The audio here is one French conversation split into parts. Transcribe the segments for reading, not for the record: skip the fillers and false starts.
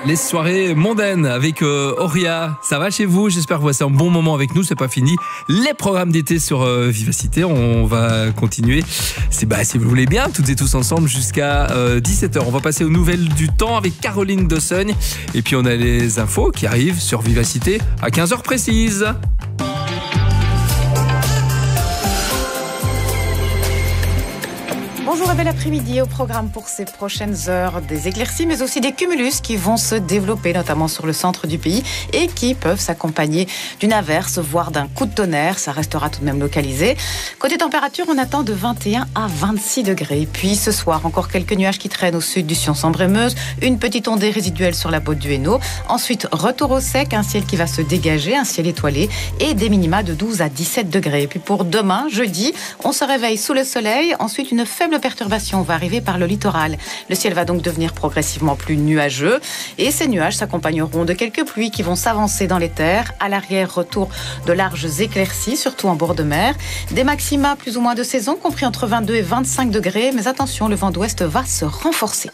Les soirées mondaines avec Auria. Ça va chez vous? J'espère que vous passez un bon moment avec nous. C'est pas fini. Les programmes d'été sur Vivacité, on va continuer. Si vous voulez bien, toutes et tous ensemble jusqu'à 17h. On va passer aux nouvelles du temps avec Caroline Dossogne. Et puis on a les infos qui arrivent sur Vivacité à 15h précises. Bonjour et bel après-midi. Au programme pour ces prochaines heures, des éclaircies mais aussi des cumulus qui vont se développer notamment sur le centre du pays et qui peuvent s'accompagner d'une averse voire d'un coup de tonnerre. Ça restera tout de même localisé. Côté température, on attend de 21 à 26 degrés. Puis ce soir, encore quelques nuages qui traînent au sud du Sion-Sambre-et-Meuse, une petite ondée résiduelle sur la Butte du Hainaut. Ensuite, retour au sec, un ciel qui va se dégager, un ciel étoilé et des minima de 12 à 17 degrés. Et puis pour demain, jeudi, on se réveille sous le soleil. Ensuite, une faible perturbation va arriver par le littoral. Le ciel va donc devenir progressivement plus nuageux et ces nuages s'accompagneront de quelques pluies qui vont s'avancer dans les terres. À l'arrière, retour de larges éclaircies, surtout en bord de mer. Des maxima plus ou moins de saison, compris entre 22 et 25 degrés. Mais attention, le vent d'ouest va se renforcer.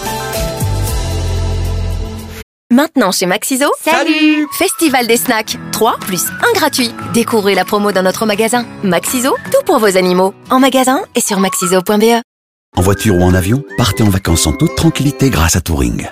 Maintenant chez Maxiso, salut! Festival des snacks, 3 plus 1 gratuit. Découvrez la promo dans notre magasin. Maxiso, tout pour vos animaux. En magasin et sur maxiso.be. En voiture ou en avion, partez en vacances en toute tranquillité grâce à Touring.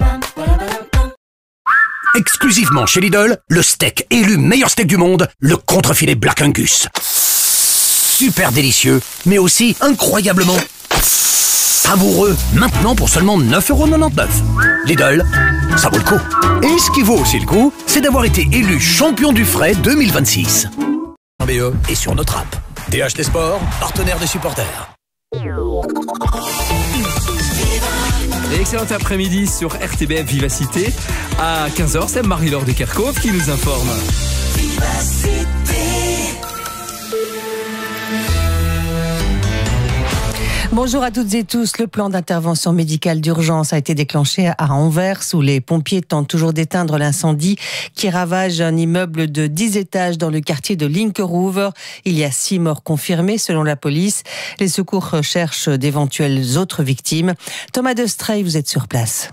Exclusivement chez Lidl, le steak élu meilleur steak du monde, le contrefilet Black Angus. Super délicieux, mais aussi incroyablement savoureux. Maintenant pour seulement 9,99€. Lidl, ça vaut le coup. Et ce qui vaut aussi le coup, c'est d'avoir été élu champion du frais 2026. BE et sur notre app. DHT Sport, partenaire des supporters. Et excellent après-midi sur RTBF Vivacité. À 15h, c'est Marie-Laure Deskerckhove qui nous informe. Vivacité. Bonjour à toutes et tous. Le plan d'intervention médicale d'urgence a été déclenché à Anvers où les pompiers tentent toujours d'éteindre l'incendie qui ravage un immeuble de 10 étages dans le quartier de Linkeroever. Il y a 6 morts confirmés selon la police. Les secours recherchent d'éventuelles autres victimes. Thomas Destrey, vous êtes sur place.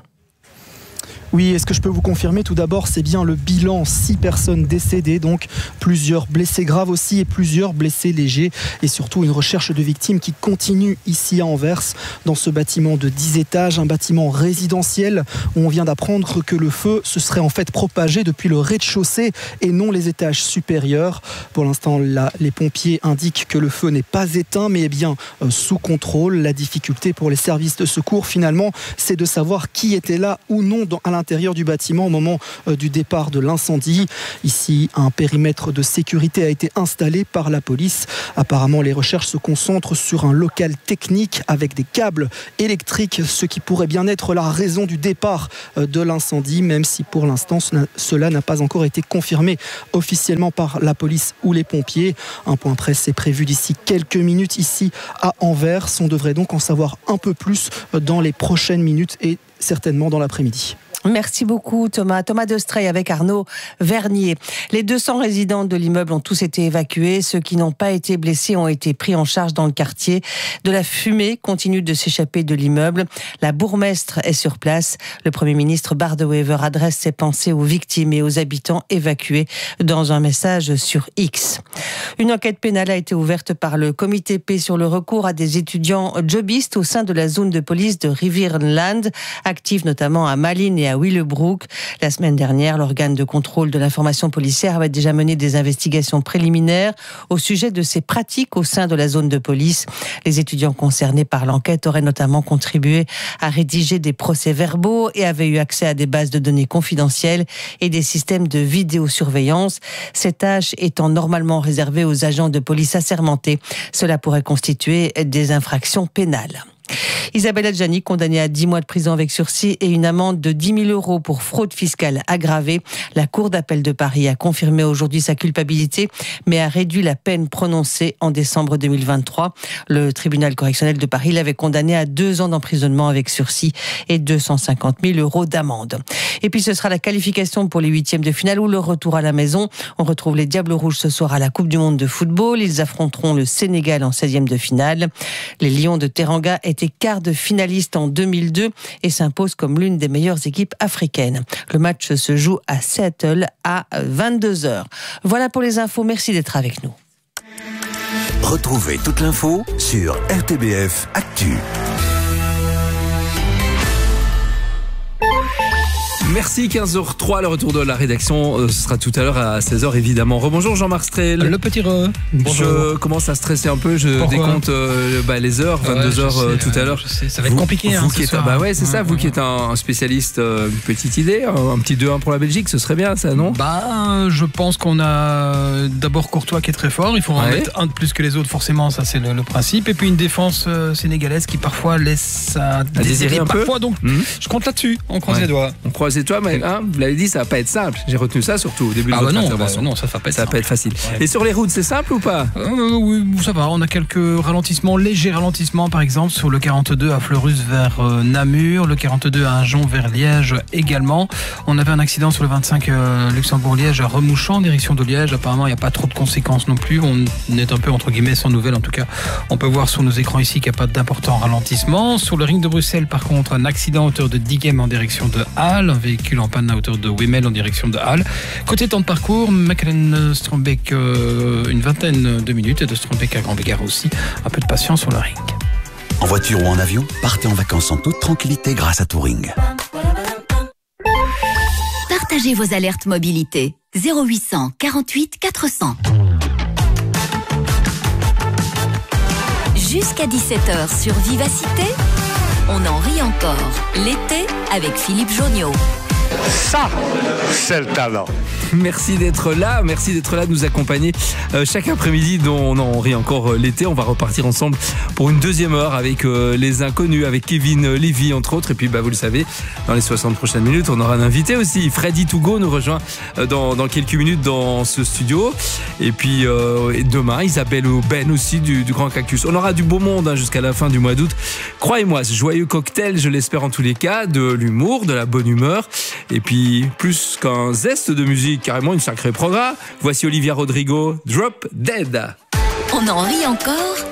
Oui, est-ce que je peux vous confirmer? Tout d'abord, c'est bien le bilan, 6 personnes décédées, donc plusieurs blessés graves aussi et plusieurs blessés légers. Et surtout une recherche de victimes qui continue ici à Anvers, dans ce bâtiment de 10 étages, un bâtiment résidentiel où on vient d'apprendre que le feu se serait en fait propagé depuis le rez-de-chaussée et non les étages supérieurs. Pour l'instant, les pompiers indiquent que le feu n'est pas éteint, mais est bien sous contrôle. La difficulté pour les services de secours, finalement, c'est de savoir qui était là ou non à l'intérieur du bâtiment au moment du départ de l'incendie. Ici, un périmètre de sécurité a été installé par la police. Apparemment, les recherches se concentrent sur un local technique avec des câbles électriques, ce qui pourrait bien être la raison du départ de l'incendie, même si pour l'instant, cela n'a pas encore été confirmé officiellement par la police ou les pompiers. Un point presse est prévu d'ici quelques minutes ici à Anvers. On devrait donc en savoir un peu plus dans les prochaines minutes et certainement dans l'après-midi. Merci beaucoup Thomas. Thomas Destrey avec Arnaud Vernier. Les 200 résidents de l'immeuble ont tous été évacués. Ceux qui n'ont pas été blessés ont été pris en charge dans le quartier. De la fumée continue de s'échapper de l'immeuble. La bourgmestre est sur place. Le Premier ministre Bart De Wever adresse ses pensées aux victimes et aux habitants évacués dans un message sur X. Une enquête pénale a été ouverte par le comité P sur le recours à des étudiants jobistes au sein de la zone de police de Rivierenland, actifs notamment à Malines et à Willebroek. La semaine dernière, l'organe de contrôle de l'information policière avait déjà mené des investigations préliminaires au sujet de ces pratiques au sein de la zone de police. Les étudiants concernés par l'enquête auraient notamment contribué à rédiger des procès-verbaux et avaient eu accès à des bases de données confidentielles et des systèmes de vidéosurveillance. Cette tâche étant normalement réservée aux agents de police assermentés, cela pourrait constituer des infractions pénales. Isabelle Adjani, condamnée à 10 mois de prison avec sursis et une amende de 10 000 € pour fraude fiscale aggravée. La Cour d'appel de Paris a confirmé aujourd'hui sa culpabilité, mais a réduit la peine prononcée en décembre 2023. Le tribunal correctionnel de Paris l'avait condamnée à 2 ans d'emprisonnement avec sursis et 250 000 € d'amende. Et puis ce sera la qualification pour les 8e de finale ou le retour à la maison. On retrouve les Diables Rouges ce soir à la Coupe du Monde de football. Ils affronteront le Sénégal en 16e de finale. Les Lions de Teranga étaient été quart de finaliste en 2002 et s'impose comme l'une des meilleures équipes africaines. Le match se joue à Seattle à 22h. Voilà pour les infos, merci d'être avec nous. Retrouvez toute l'info sur RTBF Actu. Merci, 15h03, le retour de la rédaction, ce sera tout à l'heure à 16h évidemment. Rebonjour Jean-Marc Strel. Le petit Je commence à stresser un peu, je décompte les heures, 22h tout à l'heure. Je sais, ça va être compliqué. Vous qui êtes, c'est ça, vous qui êtes un spécialiste, une petite idée, un petit 2-1 pour la Belgique, ce serait bien ça, non? Je pense qu'on a d'abord Courtois qui est très fort, il faut en mettre un de plus que les autres forcément, ça c'est le principe, et puis une défense sénégalaise qui parfois laisse à désirer un peu. Donc je compte là-dessus, on croise les doigts. On croise les doigts, mais vous l'avez dit, ça va pas être simple. J'ai retenu ça surtout au début de votre intervention. Non, ça va pas être facile. Et sur les routes, c'est simple ou pas? Oui, ça va. On a quelques ralentissements, légers ralentissements, par exemple sur le 42 à Fleurus vers Namur, le 42 à Agen vers Liège également. On avait un accident sur le 25 Luxembourg-Liège à Remouchant en direction de Liège. Apparemment, il n'y a pas trop de conséquences non plus. On est un peu entre guillemets sans nouvelles. En tout cas, on peut voir sur nos écrans ici qu'il n'y a pas d'important ralentissement. Sur le ring de Bruxelles, par contre, un accident à hauteur de Diegem en direction de Halle, un véhicule en panne à hauteur de Wemmel en direction de Halle. Côté temps de parcours, Mechelen-Strombeek une vingtaine de minutes et de Strombeek à Grand-Bégard aussi. Un peu de patience sur le ring. En voiture ou en avion, partez en vacances en toute tranquillité grâce à Touring. Partagez vos alertes mobilité. 0800 48 400. Jusqu'à 17h sur Vivacité, on en rit encore. L'été avec Philippe Jonniot. Ça, c'est le talent. Merci d'être là, de nous accompagner chaque après-midi dont on en rit encore l'été. On va repartir ensemble pour une deuxième heure avec les inconnus, avec Kevin Lévy entre autres. Et puis vous le savez, dans les 60 prochaines minutes, on aura un invité aussi. Freddy Tougo nous rejoint dans quelques minutes dans ce studio. Et puis demain, Isabelle Aubin aussi du Grand Cactus. On aura du beau monde jusqu'à la fin du mois d'août. Croyez-moi, ce joyeux cocktail, je l'espère en tous les cas, de l'humour, de la bonne humeur. Et puis, plus qu'un zeste de musique, carrément une sacrée programme. Voici Olivia Rodrigo, Drop Dead. On en rit encore